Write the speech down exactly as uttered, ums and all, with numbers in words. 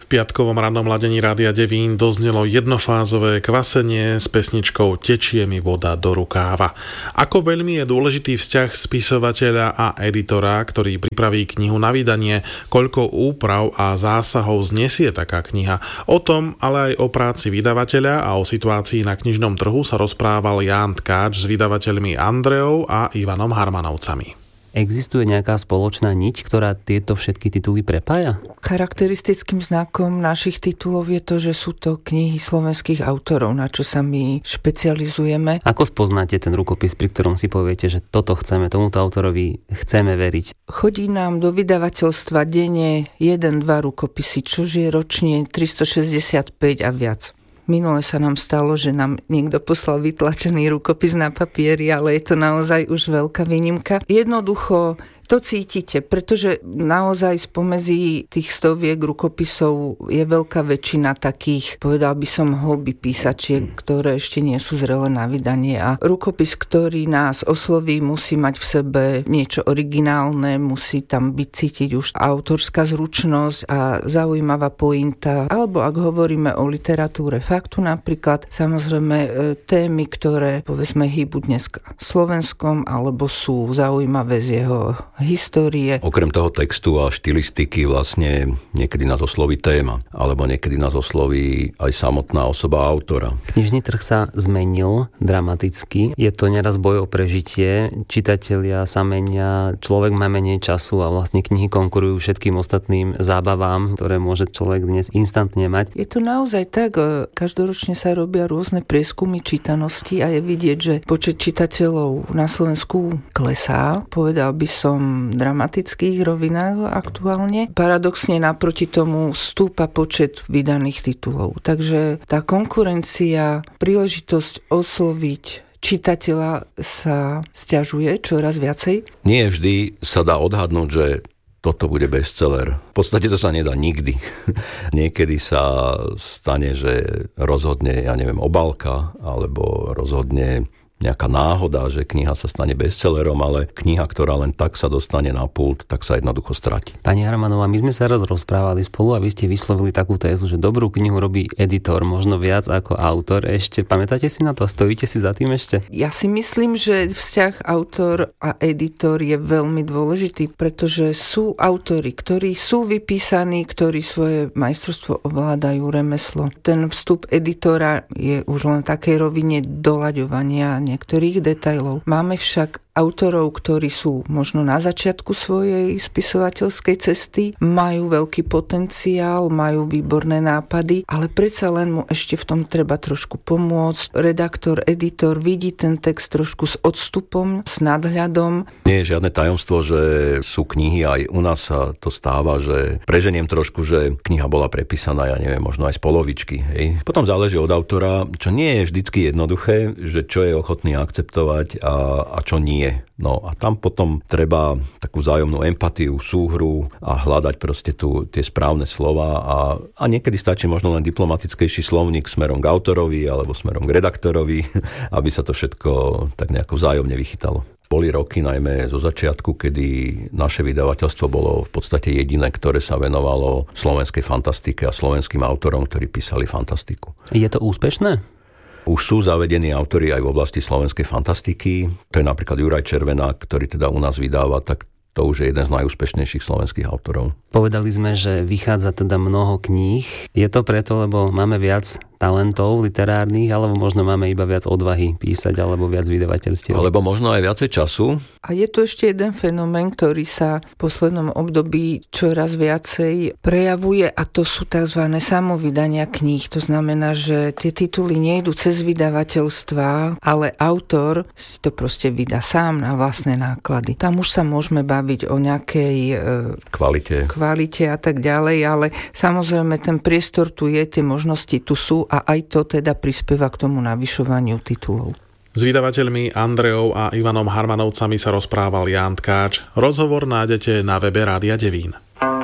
V piatkovom rannom ladení Rádia Devín doznelo jednofázové kvasenie s pesničkou Tečie mi voda do rukáva. Ako veľmi je dôležitý vzťah spisovateľa a editora, ktorý pripraví knihu na vydanie, koľko úprav a zásahov znesie taká kniha. O tom, ale aj o práci vydavateľa a o situácii na knižnom trhu sa rozprával Ján Tkáč s vydavateľmi Andreou a Ivanom Harmanovcami. Existuje nejaká spoločná niť, ktorá tieto všetky tituly prepája? Charakteristickým znakom našich titulov je to, že sú to knihy slovenských autorov, na čo sa my špecializujeme. Ako spoznáte ten rukopis, pri ktorom si poviete, že toto chceme, tomuto autorovi chceme veriť? Chodí nám do vydavateľstva denne jeden dva rukopisy, čo je ročne tristošesťdesiatpäť a viac. Minule sa nám stalo, že nám niekto poslal vytlačený rukopis na papieri, ale je to naozaj už veľká výnimka. Jednoducho to cítite, pretože naozaj spomedzi tých stoviek rukopisov je veľká väčšina takých, povedal by som, hobby písačiek, ktoré ešte nie sú zrelé na vydanie. A rukopis, ktorý nás osloví, musí mať v sebe niečo originálne, musí tam byť cítiť už autorská zručnosť a zaujímavá pointa. Alebo ak hovoríme o literatúre faktu napríklad, samozrejme témy, ktoré povedzme hýbu dneska Slovenskom, alebo sú zaujímavé z jeho histórie. Okrem toho textu a štilistiky vlastne niekedy nás osloví téma, alebo niekedy nás osloví aj samotná osoba autora. Knižný trh sa zmenil dramaticky. Je to neraz boj o prežitie. Čitatelia sa menia, človek má menej času a vlastne knihy konkurujú všetkým ostatným zábavám, ktoré môže človek dnes instantne mať. Je to naozaj tak. Každoročne sa robia rôzne prieskumy čítanosti a je vidieť, že počet čitateľov na Slovensku klesá. Povedal by som dramatických rovinách aktuálne. Paradoxne naproti tomu stúpa počet vydaných titulov. Takže tá konkurencia, príležitosť osloviť čitateľa sa sťažuje čoraz viacej. Nie vždy sa dá odhadnúť, že toto bude bestseller. V podstate to sa nedá nikdy. Niekedy sa stane, že rozhodne, ja neviem, obálka, alebo rozhodne nejaká náhoda, že kniha sa stane bestsellerom, ale kniha, ktorá len tak sa dostane na pult, tak sa jednoducho stratí. Pani Harmanová, my sme sa raz rozprávali spolu a vy ste vyslovili takú tézu, že dobrú knihu robí editor, možno viac ako autor. Ešte pamätáte si na to? Stojíte si za tým ešte? Ja si myslím, že vzťah autor a editor je veľmi dôležitý, pretože sú autori, ktorí sú vypísaní, ktorí svoje majstrovstvo ovládajú, remeslo. Ten vstup editora je už len takej rovine doľaďovania niektorých detailov. Máme však autorov, ktorí sú možno na začiatku svojej spisovateľskej cesty, majú veľký potenciál, majú výborné nápady, ale predsa len mu ešte v tom treba trošku pomôcť. Redaktor, editor vidí ten text trošku s odstupom, s nadhľadom. Nie je žiadne tajomstvo, že sú knihy, aj u nás sa to stáva, že preženiem trošku, že kniha bola prepísaná, ja neviem, možno aj z polovičky. Hej. Potom záleží od autora, čo nie je vždycky jednoduché, že čo je ochotný akceptovať a, a čo nie. No a tam potom treba takú vzájomnú empatiu, súhru a hľadať proste tu tie správne slova a, a niekedy stačí možno len diplomatickejší slovník smerom k autorovi alebo smerom k redaktorovi, aby sa to všetko tak nejako vzájomne vychytalo. Boli roky najmä zo začiatku, kedy naše vydavateľstvo bolo v podstate jediné, ktoré sa venovalo slovenskej fantastike a slovenským autorom, ktorí písali fantastiku. Je to úspešné? Už sú zavedení autori aj v oblasti slovenskej fantastiky. To je napríklad Juraj Červenák, ktorý teda u nás vydáva, tak to už je jeden z najúspešnejších slovenských autorov. Povedali sme, že vychádza teda mnoho kníh. Je to preto, lebo máme viac talentov literárnych, alebo možno máme iba viac odvahy písať, alebo viac vydavateľstiev? Alebo možno aj viacej času. A je tu ešte jeden fenomén, ktorý sa v poslednom období čoraz viacej prejavuje, a to sú tzv. Samovydania kníh. To znamená, že tie tituly nejdu cez vydavateľstva, ale autor si to proste vydá sám na vlastné náklady. Tam už sa môžeme baviť o nejakej e, kvalite. kvalite a tak ďalej, ale samozrejme ten priestor tu je, tie možnosti tu sú a aj to teda prispieva k tomu navyšovaniu titulov. S vydavateľmi Andreou a Ivanom Harmanovcami sa rozprával Ján Tkáč. Rozhovor nájdete na webe Rádia Devín.